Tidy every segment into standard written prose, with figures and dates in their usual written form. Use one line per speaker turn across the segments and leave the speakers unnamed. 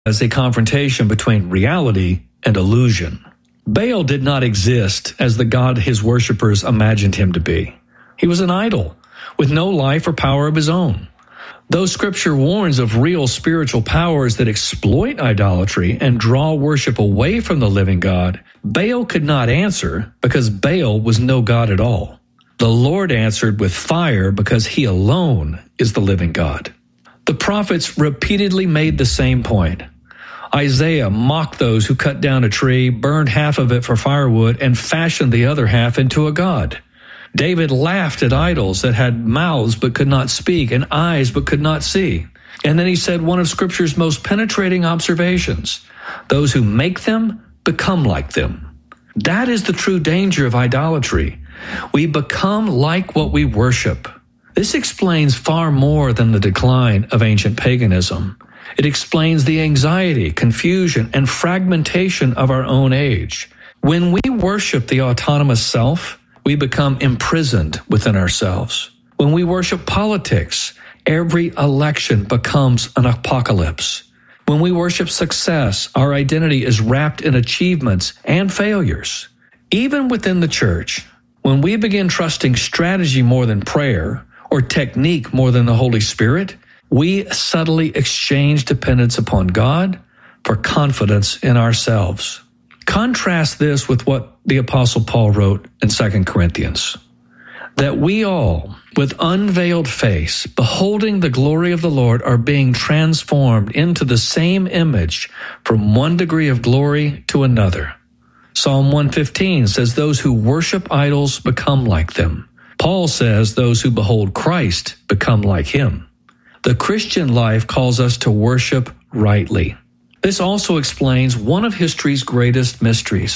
as a confrontation between reality and illusion. Baal did not exist as the God his worshippers imagined him to be. He was an idol with no life or power of his own. Though Scripture warns of real spiritual powers that exploit idolatry and draw worship away from the living God, Baal could not answer because Baal was no God at all. The Lord answered with fire because he alone is the living God. The prophets repeatedly made the same point. Isaiah mocked those who cut down a tree, burned half of it for firewood, and fashioned the other half into a god. David laughed at idols that had mouths but could not speak and eyes but could not see. And then he said one of Scripture's most penetrating observations: those who make them become like them. That is the true danger of idolatry. We become like what we worship. This explains far more than the decline of ancient paganism. It explains the anxiety, confusion, and fragmentation of our own age. When we worship the autonomous self, we become imprisoned within ourselves. When we worship politics, every election becomes an apocalypse. When we worship success, our identity is wrapped in achievements and failures. Even within the church, when we begin trusting strategy more than prayer, or technique more than the Holy Spirit, we subtly exchange dependence upon God for confidence in ourselves. Contrast this with what the Apostle Paul wrote in 2 Corinthians. That we all, with unveiled face, beholding the glory of the Lord, are being transformed into the same image from one degree of glory to another. Psalm 115 says those who worship idols become like them. Paul says those who behold Christ become like him. The Christian life calls us to worship rightly. This also explains one of history's greatest mysteries.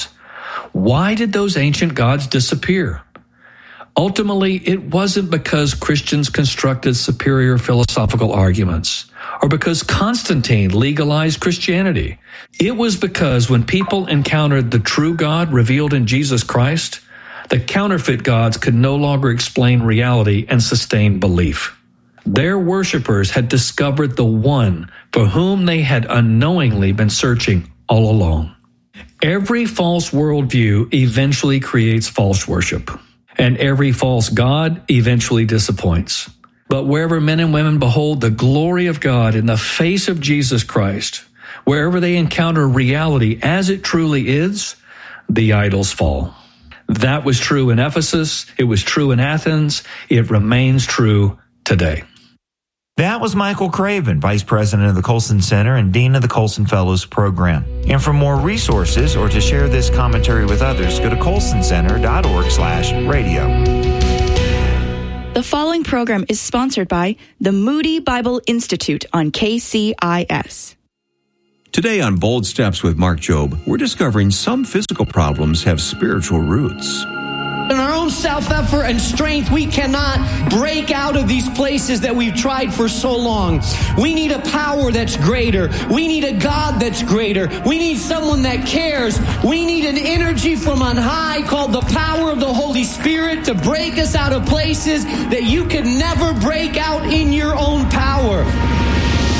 Why did those ancient gods disappear? Ultimately, it wasn't because Christians constructed superior philosophical arguments, or because Constantine legalized Christianity. It was because when people encountered the true God revealed in Jesus Christ, the counterfeit gods could no longer explain reality and sustain belief. Their worshipers had discovered the one for whom they had unknowingly been searching all along. Every false worldview eventually creates false worship, and every false god eventually disappoints. But wherever men and women behold the glory of God in the face of Jesus Christ, wherever they encounter reality as it truly is, the idols fall. That was true in Ephesus, it was true in Athens, it remains true today.
That was Michael Craven, Vice President of the Colson Center and Dean of the Colson Fellows Program. And for more resources or to share this commentary with others, go to colsoncenter.org/radio.
The following program is sponsored by the Moody Bible Institute on KCIS.
Today on Bold Steps with Mark Jobe, we're discovering some physical problems have spiritual roots.
In our own self-effort and strength, we cannot break out of these places that we've tried for so long. We need a power that's greater. We need a God that's greater. We need someone that cares. We need an energy from on high called the power of the Holy Spirit to break us out of places that you could never break out in your own power.